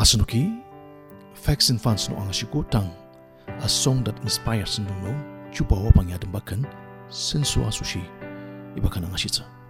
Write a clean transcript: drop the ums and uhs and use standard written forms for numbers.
Asanuki, Facts and Fans no angasiku tang, a song that inspires no chupa wapang yadambakan, sensua sushi, ibakan angashita.